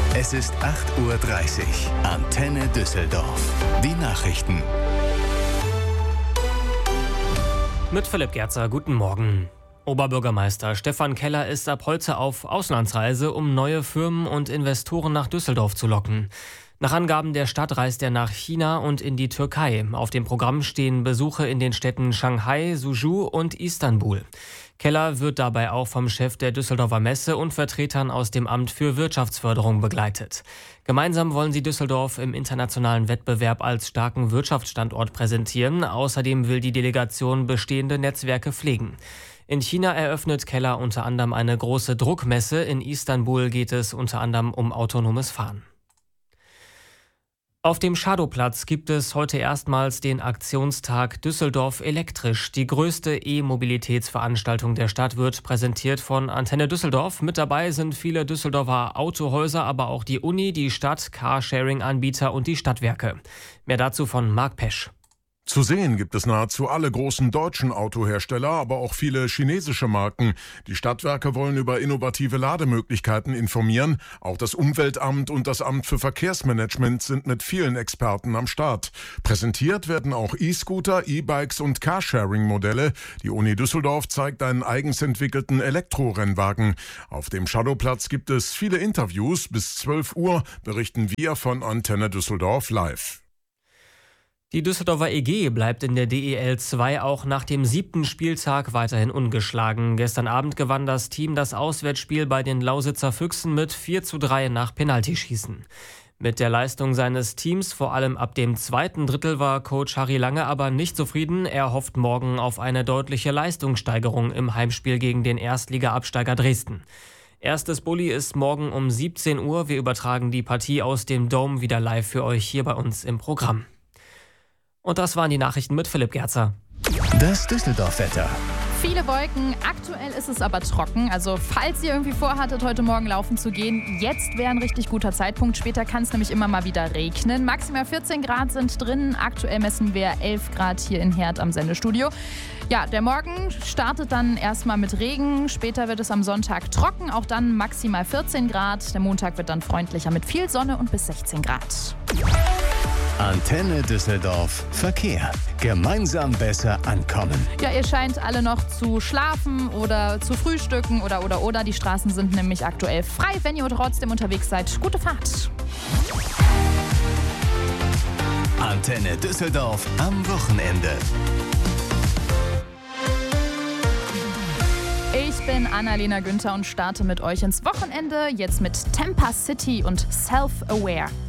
Es ist 8:30 Uhr. Antenne Düsseldorf. Die Nachrichten. Mit Philipp Gerzer, guten Morgen. Oberbürgermeister Stefan Keller ist ab heute auf Auslandsreise, um neue Firmen und Investoren nach Düsseldorf zu locken. Nach Angaben der Stadt reist er nach China und in die Türkei. Auf dem Programm stehen Besuche in den Städten Shanghai, Suzhou und Istanbul. Keller wird dabei auch vom Chef der Düsseldorfer Messe und Vertretern aus dem Amt für Wirtschaftsförderung begleitet. Gemeinsam wollen sie Düsseldorf im internationalen Wettbewerb als starken Wirtschaftsstandort präsentieren. Außerdem will die Delegation bestehende Netzwerke pflegen. In China eröffnet Keller unter anderem eine große Druckmesse. In Istanbul geht es unter anderem um autonomes Fahren. Auf dem Schadowplatz gibt es heute erstmals den Aktionstag Düsseldorf elektrisch. Die größte E-Mobilitätsveranstaltung der Stadt wird präsentiert von Antenne Düsseldorf. Mit dabei sind viele Düsseldorfer Autohäuser, aber auch die Uni, die Stadt, Carsharing-Anbieter und die Stadtwerke. Mehr dazu von Marc Pesch. Zu sehen gibt es nahezu alle großen deutschen Autohersteller, aber auch viele chinesische Marken. Die Stadtwerke wollen über innovative Lademöglichkeiten informieren. Auch das Umweltamt und das Amt für Verkehrsmanagement sind mit vielen Experten am Start. Präsentiert werden auch E-Scooter, E-Bikes und Carsharing-Modelle. Die Uni Düsseldorf zeigt einen eigens entwickelten Elektrorennwagen. Auf dem Shadowplatz gibt es viele Interviews. Bis 12 Uhr berichten wir von Antenne Düsseldorf live. Die Düsseldorfer EG bleibt in der DEL 2 auch nach dem 7. Spieltag weiterhin ungeschlagen. Gestern Abend gewann das Team das Auswärtsspiel bei den Lausitzer Füchsen mit 4:3 nach Penaltyschießen. Mit der Leistung seines Teams, vor allem ab dem zweiten Drittel, war Coach Harry Lange aber nicht zufrieden. Er hofft morgen auf eine deutliche Leistungssteigerung im Heimspiel gegen den Erstliga-Absteiger Dresden. Erstes Bulli ist morgen um 17 Uhr. Wir übertragen die Partie aus dem Dome wieder live für euch hier bei uns im Programm. Und das waren die Nachrichten mit Philipp Gerzer. Das Düsseldorf-Wetter. Viele Wolken, aktuell ist es aber trocken. Also falls ihr irgendwie vorhattet, heute Morgen laufen zu gehen, jetzt wäre ein richtig guter Zeitpunkt. Später kann es nämlich immer mal wieder regnen. Maximal 14 Grad sind drin. Aktuell messen wir 11 Grad hier in Herd am Sendestudio. Ja, der Morgen startet dann erstmal mit Regen. Später wird es am Sonntag trocken, auch dann maximal 14 Grad. Der Montag wird dann freundlicher mit viel Sonne und bis 16 Grad. Antenne Düsseldorf Verkehr. Gemeinsam besser ankommen. Ja, ihr scheint alle noch zu schlafen oder zu frühstücken oder. Die Straßen sind nämlich aktuell frei. Wenn ihr trotzdem unterwegs seid, gute Fahrt. Antenne Düsseldorf am Wochenende. Ich bin Annalena Günther und starte mit euch ins Wochenende. Jetzt mit Tampa City und Self-Aware.